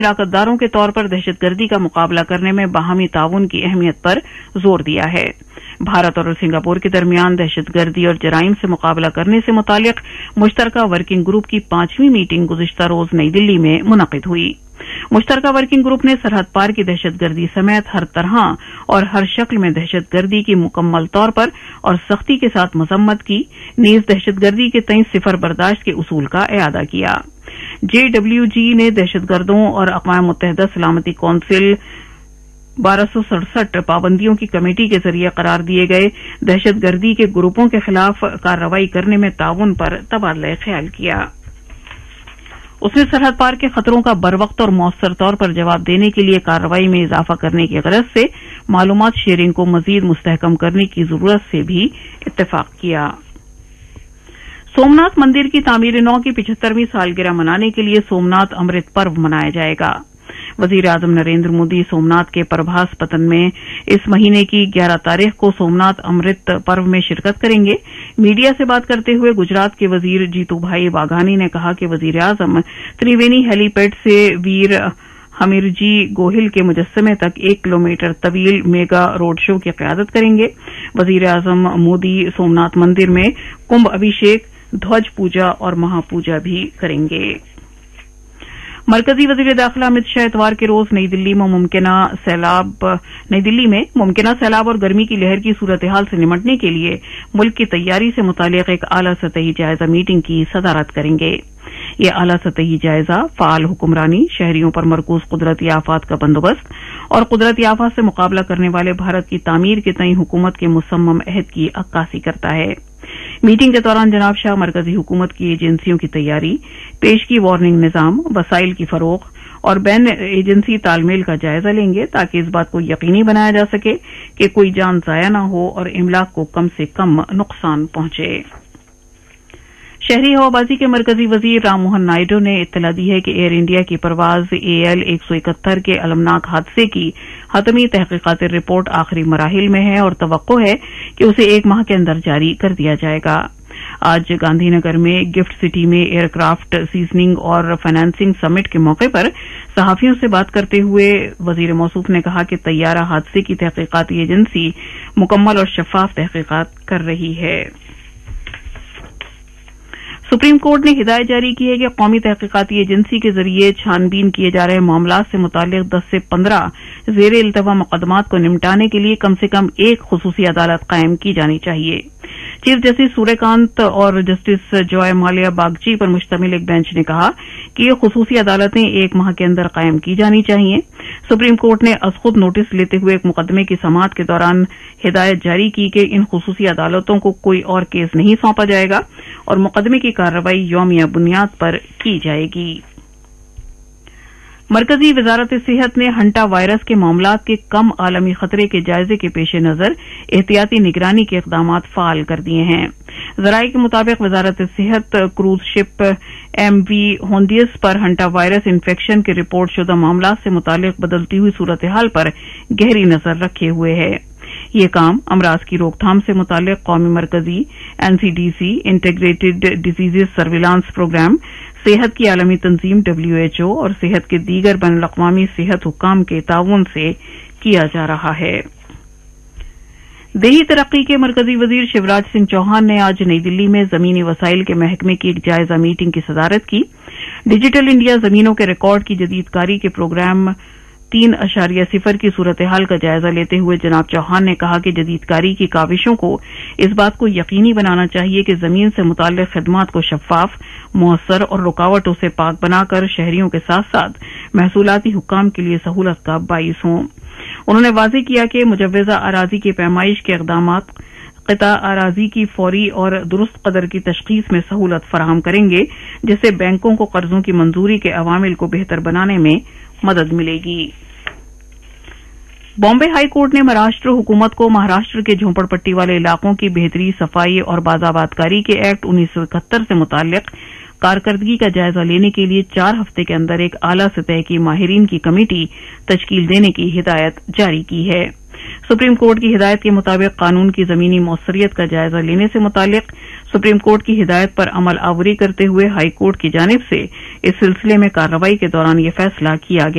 شراکتداروں کے طور پر دہشت گردی کا مقابلہ کرنے میں باہمی تعاون کی اہمیت پر زور دیا ہے۔ بھارت اور سنگاپور کے درمیان دہشت گردی اور جرائم سے مقابلہ کرنے سے متعلق مشترکہ ورکنگ گروپ کی 5ویں میٹنگ گزشتہ روز نئی دلی میں منعقد ہوئی۔ مشترکہ ورکنگ گروپ نے سرحد پار کی دہشت گردی سمیت ہر طرح اور ہر شکل میں دہشت گردی کی مکمل طور پر اور سختی کے ساتھ مذمت کی، نیز دہشت گردی کے تئیں صفر برداشت کے اصول کا اعادہ کیا۔ JWG نے دہشت گردوں اور اقوام متحدہ سلامتی کونسل 1267 پابندیوں کی کمیٹی کے ذریعے قرار دیے گئے دہشت گردی کے گروپوں کے خلاف کارروائی کرنے میں تعاون پر تبادلہ خیال کیا۔ اس نے سرحد پار کے خطروں کا بروقت اور مؤثر طور پر جواب دینے کے لیے کارروائی میں اضافہ کرنے کی غرض سے معلومات شیئرنگ کو مزید مستحکم کرنے کی ضرورت سے بھی اتفاق کیا۔ سومناتھ مندر کی تعمیر نو کی 75ویں سالگرہ منانے کے لیے سومناتھ امرت پرو منایا جائے گا۔ وزیر اعظم نریندر مودی سومناتھ کے پربھاس پتن میں اس مہینے کی 11 تاریخ کو سومناتھ امرت پرو میں شرکت کریں گے۔ میڈیا سے بات کرتے ہوئے گجرات کے وزیر جیتو بھائی واگھانی نے کہا کہ وزیر اعظم تریوینی ہیلی پیڈ سے ویر ہمیرجی گوہل کے مجسمے تک 1 کلومیٹر طویل میگا روڈ شو کی قیادت کریں گے۔ وزیر اعظم مودی سومناتھ مندر میں کمبھ ابھیشیک، دھوج پوجا اور مہا پوجا بھی کریں گے۔ مرکزی وزیر داخلہ امت شاہ اتوار کے روز نئی دلی میں ممکنہ سیلاب اور گرمی کی لہر کی صورتحال سے نمٹنے کے لیے ملک کی تیاری سے متعلق ایک اعلی سطحی جائزہ میٹنگ کی صدارت کریں گے۔ یہ اعلی سطحی جائزہ فعال حکمرانی، شہریوں پر مرکوز قدرتی آفات کا بندوبست اور قدرتی آفات سے مقابلہ کرنے والے بھارت کی تعمیر کے تئیں حکومت کے مصمم عہد کی عکاسی کرتا ہے۔ میٹنگ کے دوران جناب شاہ مرکزی حکومت کی ایجنسیوں کی تیاری، پیشگی وارننگ نظام، وسائل کی فروغ اور بین ایجنسی تال میل کا جائزہ لیں گے تاکہ اس بات کو یقینی بنایا جا سکے کہ کوئی جان ضائع نہ ہو اور املاک کو کم سے کم نقصان پہنچے۔ شہری ہوابازی کے مرکزی وزیر رام موہن نائیڈو نے اطلاع دی ہے کہ ایئر انڈیا کی پرواز AL 171 کے المناک حادثے کی حتمی تحقیقاتی رپورٹ آخری مراحل میں ہے اور توقع ہے کہ اسے 1 ماہ کے اندر جاری کر دیا جائے گا۔ آج گاندھی نگر میں گفٹ سٹی میں ایئر کرافٹ سیزننگ اور فائنانسنگ سمٹ کے موقع پر صحافیوں سے بات کرتے ہوئے وزیر موصوف نے کہا کہ طیارہ حادثے کی تحقیقاتی ایجنسی مکمل اور شفاف تحقیقات کر رہی ہے۔ سپریم کورٹ نے ہدایت جاری کی ہے کہ قومی تحقیقاتی ایجنسی کے ذریعے چھان بین کیے جا رہے معاملات سے متعلق 10 سے 15 زیر التوا مقدمات کو نمٹانے کے لیے کم سے کم ایک خصوصی عدالت قائم کی جانی چاہیے۔ چیف جسٹس سوریہ کانت اور جسٹس جوائے مالیہ باگچی پر مشتمل ایک بینچ نے کہا کہ یہ خصوصی عدالتیں 1 ماہ کے اندر قائم کی جانی چاہیے۔ سپریم کورٹ نے از خود نوٹس لیتے ہوئے ایک مقدمے کی سماعت کے دوران ہدایت جاری کی کہ ان خصوصی عدالتوں کو کوئی اور کیس نہیں سونپا جائے گا اور مقدمے کی کارروائی یومیہ بنیاد پر کی جائے گی۔ مرکزی وزارت صحت نے ہنٹا وائرس کے معاملات کے کم عالمی خطرے کے جائزے کے پیش نظر احتیاطی نگرانی کے اقدامات فعال کر دیے ہیں۔ ذرائع کے مطابق وزارت صحت کروز شپ MV ہونڈیس پر ہنٹا وائرس انفیکشن کے رپورٹ شدہ معاملات سے متعلق بدلتی ہوئی صورتحال پر گہری نظر رکھے ہوئے ہے۔ یہ کام امراض کی روک تھام سے متعلق قومی مرکزی NCDC integrated disease surveillance programme, صحت کی عالمی تنظیم WHO اور صحت کے دیگر بین الاقوامی صحت حکام کے تعاون سے کیا جا رہا ہے۔ دیہی ترقی کے مرکزی وزیر شیوراج سنگھ چوہان نے آج نئی دلی میں زمینی وسائل کے محکمے کی ایک جائزہ میٹنگ کی صدارت کی۔ ڈیجیٹل انڈیا زمینوں کے ریکارڈ کی جدید کاری کے پروگرام 3.0 کی صورتحال کا جائزہ لیتے ہوئے جناب چوہان نے کہا کہ جدید کاری کی کاوشوں کو اس بات کو یقینی بنانا چاہیے کہ زمین سے متعلق خدمات کو شفاف، مؤثر اور رکاوٹوں سے پاک بنا کر شہریوں کے ساتھ ساتھ محصولاتی حکام کے لیے سہولت کا باعث ہوں۔ انہوں نے واضح کیا کہ مجوزہ اراضی کی پیمائش کے اقدامات قطع اراضی کی فوری اور درست قدر کی تشخیص میں سہولت فراہم کریں گے، جس سے بینکوں کو قرضوں کی منظوری کے عوامل کو بہتر بنانے میں مدد ملے گی۔ بامبے ہائی کورٹ نے مہاراشٹر حکومت کو مہاراشٹر کے جھونپڑ پٹی والے علاقوں کی بہتری، صفائی اور بازآبادکاری کے ایکٹ 1971 سے متعلق کارکردگی کا جائزہ لینے کے لیے 4 ہفتے کے اندر ایک اعلی سطح کی ماہرین کی کمیٹی تشکیل دینے کی ہدایت جاری کی ہے۔ سپریم کورٹ کی ہدایت کے مطابق قانون کی زمینی موثریت کا جائزہ لینے سے متعلق سپریم کورٹ کی ہدایت پر عمل آوری کرتے ہوئے ہائی کورٹ کی جانب سے اس سلسلے میں کارروائی کے دوران یہ فیصلہ کیا گیا۔